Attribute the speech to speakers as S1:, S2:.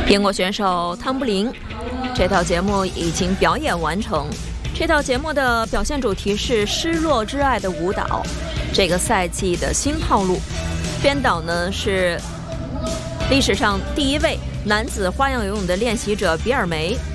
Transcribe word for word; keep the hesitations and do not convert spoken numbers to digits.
S1: 英国选手汤布林，这套节目已经表演完成。这套节目的表现主题是失落之爱的舞蹈，这个赛季的新套路。编导呢是历史上第一位男子花样游泳的练习者比尔梅。